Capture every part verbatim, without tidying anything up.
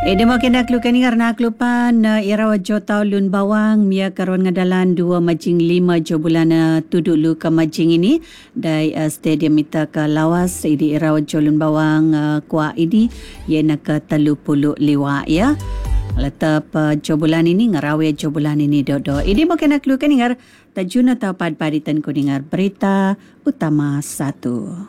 Eh, demo kena kelukan karena kelupan uh, era wajo taulun bawang mia karon ngadalan dua majing lima jo bulan uh, tuduk lu ke majing ini dari uh, stadium ita ke lawas di era wajo lun bawang uh, kuah ini iana ke telu puluh liwa ya. Letap uh, jo bulan ini ngarawe jo bulan ini dodo. Ini mau kena kelukan ngar tajun atau pad paditan kuningar berita utama satu.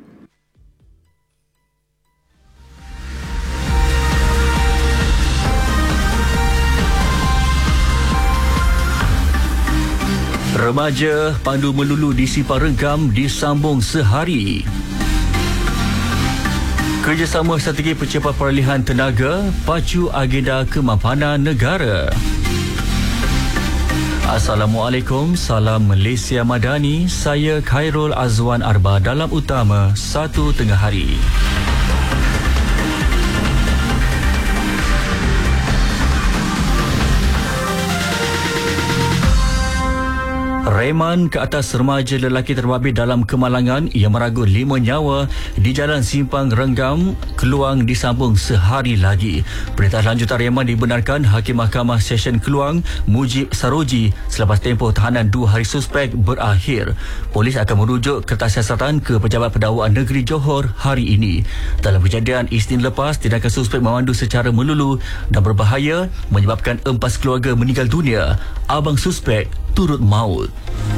Remaja pandu melulu di Simpang Renggam disambung sehari. Kerjasama strategi percepat peralihan tenaga pacu agenda kemapanan negara. Assalamualaikum, salam Malaysia Madani. Saya Khairul Azwan Arba dalam utama satu tengah hari. Reman ke atas remaja lelaki terbabit dalam kemalangan yang meragut lima nyawa di Jalan Simpang Renggam, Keluang disambung sehari lagi. Perintah lanjutan reman dibenarkan Hakim Mahkamah Session Keluang, Mujib Saroji, selepas tempoh tahanan dua hari suspek berakhir. Polis akan merujuk kertas siasatan ke Pejabat Pendakwaan Negeri Johor hari ini. Dalam kejadian Isnin lepas, tindakan suspek memandu secara melulu dan berbahaya menyebabkan empat keluarga meninggal dunia. Abang suspek turut maut.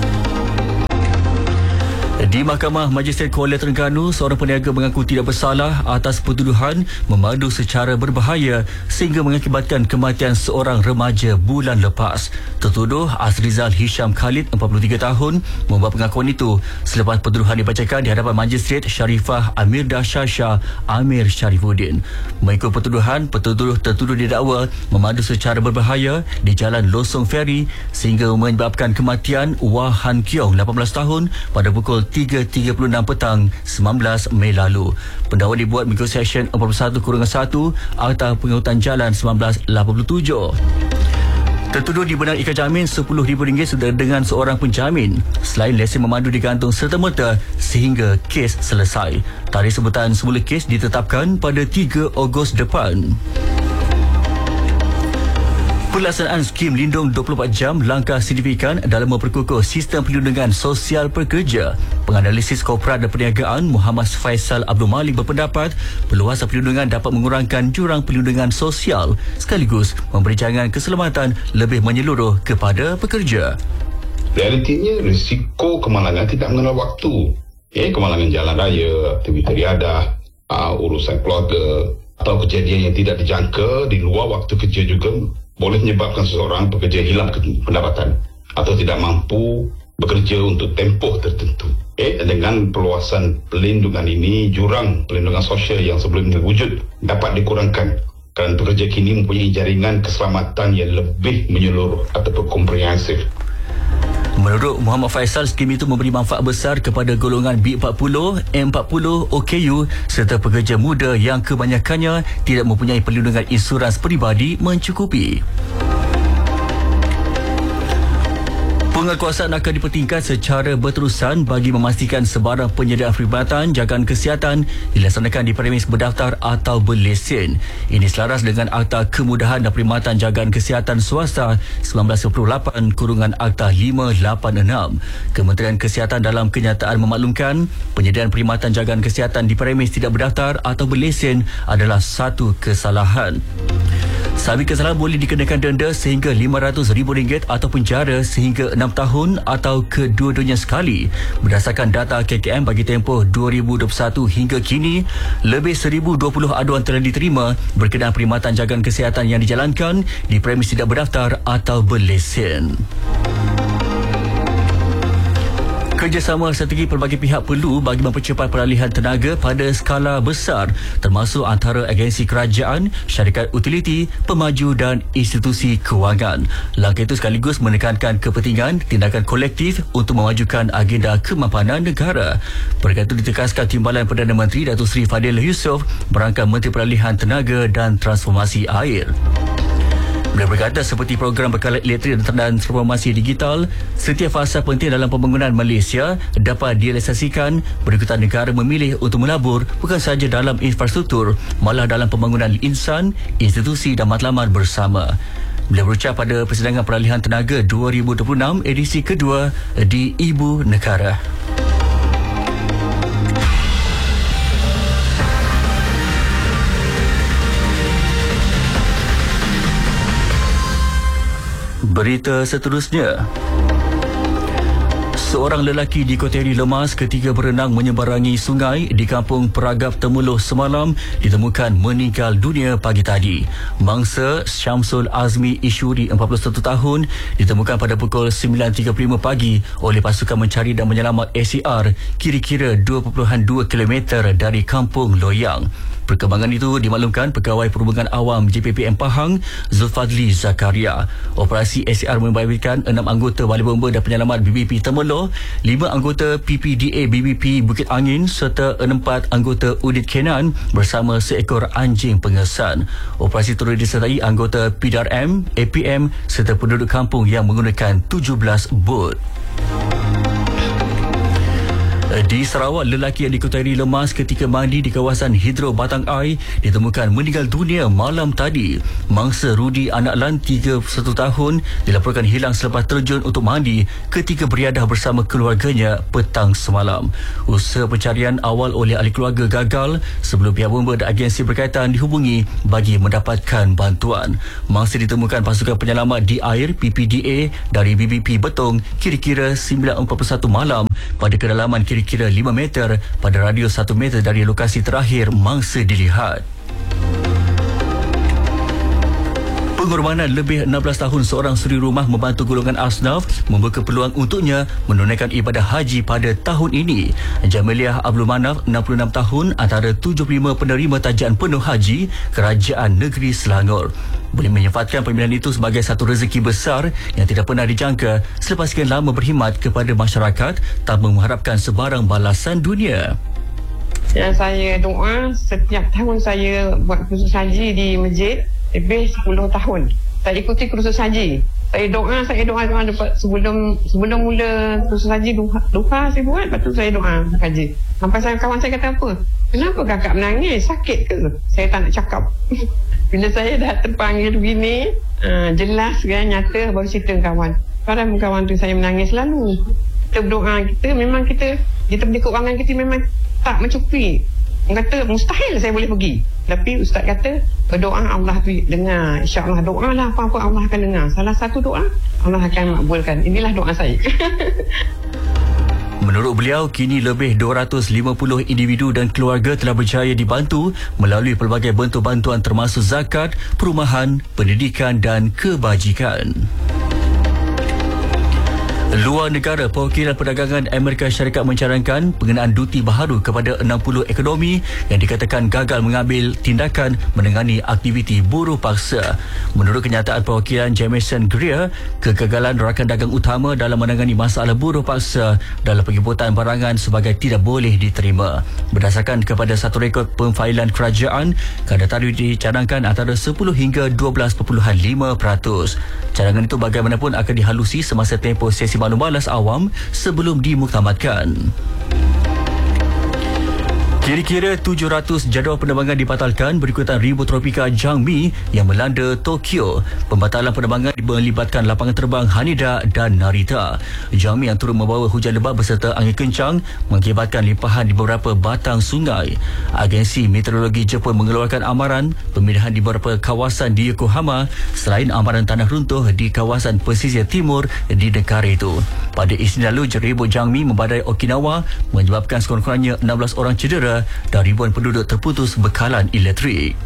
Di Mahkamah Magistrate Kuala Terengganu, seorang peniaga mengaku tidak bersalah atas pertuduhan memandu secara berbahaya sehingga mengakibatkan kematian seorang remaja bulan lepas. Tertuduh Azrizal Hisham Khalid, empat puluh tiga tahun, membuat pengakuan itu selepas pertuduhan dibacakan di hadapan Magistrate Sharifah Amirdah Shasha Amir Sharifuddin. Mengikut pertuduhan, petuduh tertuduh didakwa memandu secara berbahaya di Jalan Losong Ferry sehingga menyebabkan kematian Wah Han Kiong, lapan belas tahun, pada pukul tiga tiga puluh enam petang sembilan belas Mei lalu. Pendakwa dibuat mengikut Seksyen empat puluh satu satu Akta Pengangkutan Jalan seribu sembilan ratus lapan puluh tujuh. Tertuduh dibenarkan ikat jamin sepuluh ribu ringgit dengan seorang penjamin selain lesen memandu digantung serta-merta sehingga kes selesai. Tarikh sebutan semula kes ditetapkan pada tiga Ogos depan. Pelaksanaan skim lindung dua puluh empat jam langkah signifikan dalam memperkukuh sistem perlindungan sosial pekerja. Penganalisis Korporat dan Perniagaan Muhammad Faisal Abdul Malik berpendapat perluasan perlindungan dapat mengurangkan jurang perlindungan sosial sekaligus memberi jaminan keselamatan lebih menyeluruh kepada pekerja. Realitinya risiko kemalangan tidak mengenal waktu. Eh, kemalangan jalan raya, aktiviti riadah, uh, urusan keluarga atau kejadian yang tidak dijangka di luar waktu kerja juga boleh menyebabkan seseorang pekerja hilang pendapatan atau tidak mampu bekerja untuk tempoh tertentu. Eh, dengan perluasan perlindungan ini, jurang perlindungan sosial yang sebelumnya wujud dapat dikurangkan kerana pekerja kini mempunyai jaringan keselamatan yang lebih menyeluruh ataupun komprehensif. Menurut Muhammad Faisal, skim itu memberi manfaat besar kepada golongan B empat puluh, M empat puluh, O K U serta pekerja muda yang kebanyakannya tidak mempunyai perlindungan insurans peribadi mencukupi. Penguatkuasaan akan dipertingkat secara berterusan bagi memastikan sebarang penyediaan perkhidmatan jagaan kesihatan dilaksanakan di premis berdaftar atau berlesen. Ini selaras dengan Akta Kemudahan dan Perkhidmatan Jagaan Kesihatan Swasta seribu sembilan ratus sembilan puluh lapan kurungan Akta lima lapan enam. Kementerian Kesihatan dalam kenyataan memaklumkan penyediaan perkhidmatan jagaan kesihatan di premis tidak berdaftar atau berlesen adalah satu kesalahan. Sabi kesalahan boleh dikenakan denda sehingga lima ratus ribu ringgit atau penjara sehingga enam tahun atau kedua-duanya sekali. Berdasarkan data K K M bagi tempoh dua ribu dua puluh satu hingga kini, lebih seribu dua puluh aduan telah diterima berkenaan perkhidmatan jagaan kesihatan yang dijalankan di premis tidak berdaftar atau berlesen. Kerjasama strategi pelbagai pihak perlu bagi mempercepat peralihan tenaga pada skala besar termasuk antara agensi kerajaan, syarikat utiliti, pemaju dan institusi kewangan. Langkah itu sekaligus menekankan kepentingan tindakan kolektif untuk memajukan agenda kemapanan negara. Perkara itu ditekaskan Timbalan Perdana Menteri Datuk Seri Fadil Yusof berangkat Menteri Peralihan Tenaga dan Transformasi Air. Beliau berkata seperti program bekalan elektrik dan transformasi digital, setiap fasa penting dalam pembangunan Malaysia dapat direalisasikan berikutan negara memilih untuk melabur bukan sahaja dalam infrastruktur, malah dalam pembangunan insan, institusi dan matlamat bersama. Beliau berucap pada persidangan peralihan tenaga dua ribu dua puluh enam edisi kedua di Ibu Negara. Berita seterusnya. Seorang lelaki dikoteri lemas ketika berenang menyeberangi sungai di kampung Peragap Temuluh semalam ditemukan meninggal dunia pagi tadi. Mangsa Syamsul Azmi Ishuri, empat puluh satu tahun, ditemukan pada pukul sembilan tiga puluh lima pagi oleh pasukan mencari dan menyelamat A C R kira-kira dua perpuluhan dua kilometer dari kampung Loyang. Perkembangan itu dimaklumkan Pegawai Perhubungan Awam J P P M Pahang, Zulfadli Zakaria. Operasi A C R membabitkan enam anggota Balai Bomba dan Penyelamat B B P Temerloh, lima anggota P P D A B B P Bukit Angin serta empat anggota unit Kenan bersama seekor anjing pengesan. Operasi turut disertai anggota P D R M, A P M serta penduduk kampung yang menggunakan tujuh belas bot. Di Sarawak, lelaki yang diketahui lemas ketika mandi di kawasan Hidro Batang Ai ditemukan meninggal dunia malam tadi. Mangsa Rudi Anak Lan, tiga puluh satu tahun, dilaporkan hilang selepas terjun untuk mandi ketika beriadah bersama keluarganya petang semalam. Usaha pencarian awal oleh ahli keluarga gagal sebelum pihak bomba dan agensi berkaitan dihubungi bagi mendapatkan bantuan. Mangsa ditemukan pasukan penyelamat di air P P D A dari B B P Betong kira-kira sembilan empat puluh satu malam pada kedalaman kira kira lima meter pada radius satu meter dari lokasi terakhir mangsa dilihat. Pengorbanan lebih enam belas tahun seorang suri rumah membantu golongan asnaf membuka peluang untuknya menunaikan ibadah haji pada tahun ini. Jamiliah Abdul Manaf, enam puluh enam tahun, antara tujuh puluh lima penerima tajian penuh haji Kerajaan Negeri Selangor. Boleh menyifatkan pemilihan itu sebagai satu rezeki besar yang tidak pernah dijangka selepas sekian lama berkhidmat kepada masyarakat tanpa mengharapkan sebarang balasan dunia. Yang saya doa setiap tahun saya buat kursus haji di masjid lebih sepuluh tahun. Saya ikuti kursus haji. Saya doa, saya doa, doa dapat sebelum sebelum mula kursus haji duha, duha saya buat, lepas tu saya doa haji. Sampai saya kawan saya kata apa? Kenapa kakak menangis? Sakit ke? Saya tak nak cakap. Bila saya dah terpanggil begini, uh, jelas kan, nyata, baru cerita kawan. Sekarang kawan tu saya menangis selalu. Kita berdoa, kita memang kita, kita beri keuangan kita memang tak mencukupi. Orang kata mustahil saya boleh pergi. Tapi Ustaz kata berdoa Allah tu dengar. InsyaAllah doa lah apa-apa Allah akan dengar. Salah satu doa Allah akan makbulkan. Inilah doa saya. Menurut beliau, kini lebih dua ratus lima puluh individu dan keluarga telah berjaya dibantu melalui pelbagai bentuk bantuan termasuk zakat, perumahan, pendidikan dan kebajikan. Luar negara, Perwakilan Perdagangan Amerika Syarikat mencarankan pengenaan duti baharu kepada enam puluh ekonomi yang dikatakan gagal mengambil tindakan menangani aktiviti buruh paksa. Menurut kenyataan perwakilan Jameson Greer, kegagalan rakan dagang utama dalam menangani masalah buruh paksa dalam penjemputan barangan sebagai tidak boleh diterima. Berdasarkan kepada satu rekod pemfailan kerajaan, kadar tarif dicadangkan antara sepuluh hingga dua belas perpuluhan lima peratus. Cadangan itu bagaimanapun akan dihalusi semasa tempoh sesi maklum balas awam sebelum dimuktamadkan. Kira-kira tujuh ratus jadual penerbangan dibatalkan berikutan ribut tropika Jangmi yang melanda Tokyo. Pembatalan penerbangan melibatkan lapangan terbang Haneda dan Narita. Jangmi yang turut membawa hujan lebat beserta angin kencang mengakibatkan limpahan di beberapa batang sungai. Agensi Meteorologi Jepun mengeluarkan amaran pemindahan di beberapa kawasan di Yokohama selain amaran tanah runtuh di kawasan pesisir timur di negara itu. Pada Isnin lalu, ribut Jangmi membadai Okinawa menyebabkan sekurang-kurangnya enam belas orang cedera dan ribuan penduduk terputus bekalan elektrik.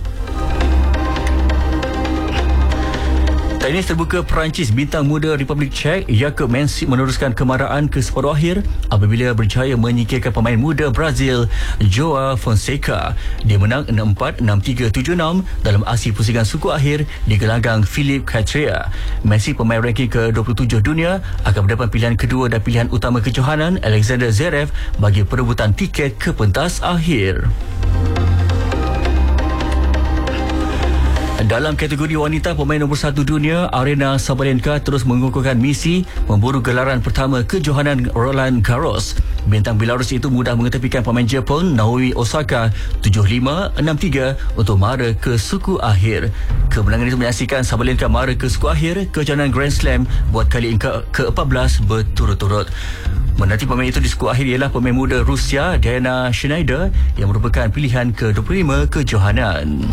Tenis terbuka Perancis bintang muda Republik Czech Jakub Mensik meneruskan kemarahan ke separuh akhir apabila berjaya menyingkirkan pemain muda Brazil Joao Fonseca. Dia menang enam empat, enam tiga, tujuh enam dalam aksi pusingan suku akhir di gelanggang Philippe Chatrier. Mensik, pemain ranking ke dua puluh tujuh dunia, akan mendapat pilihan kedua dan pilihan utama kejohanan Alexander Zverev bagi perebutan tiket ke pentas akhir. Dalam kategori wanita, pemain nombor satu dunia Aryna Sabalenka terus mengukuhkan misi memburu gelaran pertama kejohanan Roland Garros. Bintang Belarus itu mudah mengetepikan pemain Jepun Naomi Osaka tujuh lima, enam tiga untuk mara ke suku akhir. Kemenangan itu menyaksikan Sabalenka mara ke suku akhir kejohanan Grand Slam buat kali ke- ke-empat belas berturut-turut. Menanti pemain itu di suku akhir ialah pemain muda Rusia Diana Schneider yang merupakan pilihan ke dua puluh lima kejohanan.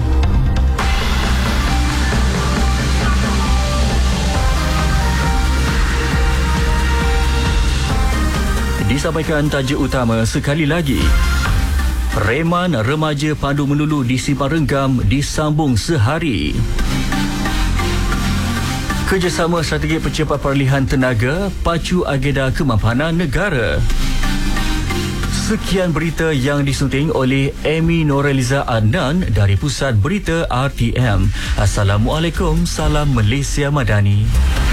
Disampaikan tajuk utama sekali lagi. Reman remaja Pandu Melulu di Simpang Renggam disambung sehari. Kerjasama strategi percepat peralihan tenaga pacu agenda kemampanan negara. Sekian berita yang disunting oleh Amy Noreliza Adnan dari Pusat Berita R T M. Assalamualaikum, salam Malaysia Madani.